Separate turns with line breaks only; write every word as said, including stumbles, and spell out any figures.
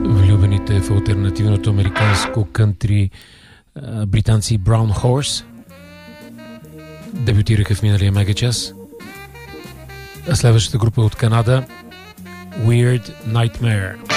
влюбените в алтернативното американско кънтри британци Brown Horse дебютираха в миналия мегачас. А следващата група от Канада Weird Nightmare.